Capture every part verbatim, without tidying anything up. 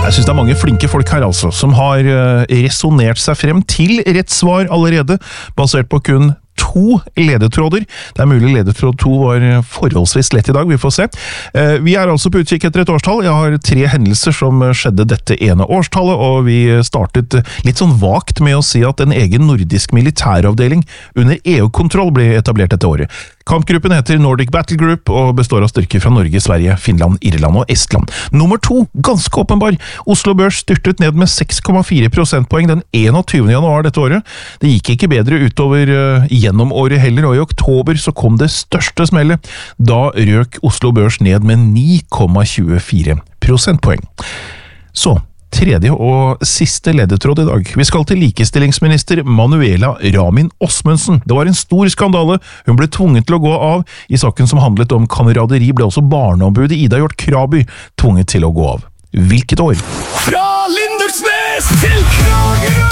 Jeg synes det er mange flinke folk her altså, som har resonert seg frem til rett svar allerede, basert på kun to ledetråder. Det er mulig ledetråd to var forholdsvis lett i dag, vi får se. Vi er altså på utkikk etter et årstall. Jeg har tre hendelser som skjedde dette ene årstallet, og vi startet litt sånn vagt med å si at en egen nordisk militæravdeling under E U-kontroll ble etablert dette året. Kampgruppen heter Nordic Battle Group og består av styrker fra Norge, Sverige, Finland, Irland og Estland. Nummer to, ganske åpenbar. Oslo Børs styrtet ned med seks komma fire prosentpoeng den enogtyvende januar dette året. Det gikk ikke bedre utover uh, gjennom året heller, og i oktober så kom det største smellet. Da røk Oslo Børs ned med ni komma tjuefire prosentpoeng. Så, tredje og siste ledetråd i dag. Vi skal til likestillingsminister Manuela Ramin Osmundsen. Det var en stor skandale. Hun ble tvunget til å gå av. I saken som handlet om kameraderi ble også barneombudet Ida Hjort Kraby tvunget til å gå av. Hvilket år? Fra Lindesnes til Kragerø!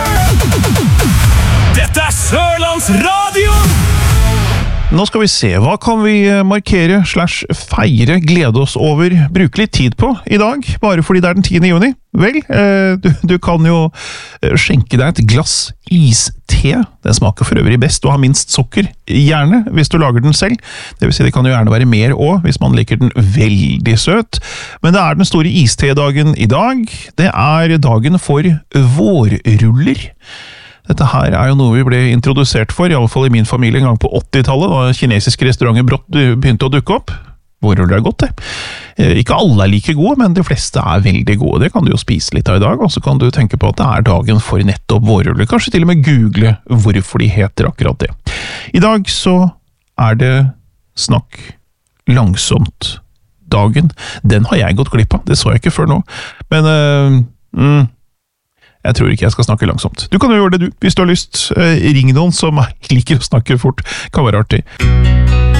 Dette er Sørlands Radio! Nå skal vi se, hva kan vi markere slash feire, glede oss over, bruke litt tid på i dag, bare fordi det er den tiende juni? Vel, eh, du, du kan jo skjenke deg et glass iste. Den smaker for øvrig best og har minst sukker, gjerne, hvis du lager den selv. Det vil si, det kan jo gjerne være mer også, hvis man liker den veldig søt. Men det er den store iste-dagen i dag. Det er dagen for vårruller. Dette her er jo noe vi ble introdusert for, i alle fall i min familie en gang på åttitallet, da kinesiske restauranter brått begynte å dukke opp. Vårruller er godt, det. Ikke alle er like gode, men de fleste er veldig gode. Det kan du jo spise litt av i dag, og så kan du tenke på at det er dagen for nettopp vårruller. Kanskje til og med google hvorfor de heter akkurat det. I dag så er det snakk langsomt dagen. Den har jeg gått glipp av, det så jeg ikke før nå. Men... Øh, mm, Jeg tror ikke jeg skal snakke langsomt. Du kan jo gjøre det du, hvis du har lyst. Ring noen som liker å snakke fort. Kan være artig.